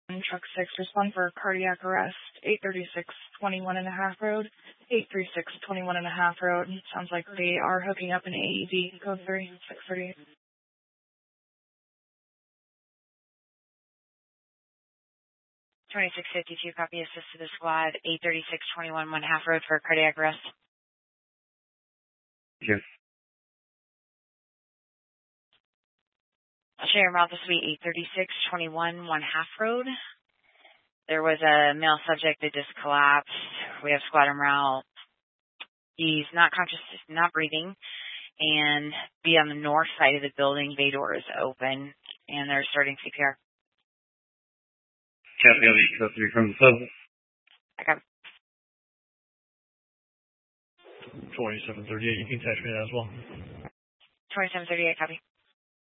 Truck 6, respond for cardiac arrest, 836 21.5 road, 836 21.5 road. Sounds like they are hooking up an AED, code 3, 638. 2652, copy, assist to the squad, 836 21.5 road for cardiac arrest. Yes. I'll show you route. This will be 836 21.5 road. There was a male subject that just collapsed. We have squad en route. He's not conscious, not breathing, and be on the north side of the building. Bay door is open, and they're starting CPR. Copy, code 3 from the sub. I got 2738, you can text me that as well. 2738, copy.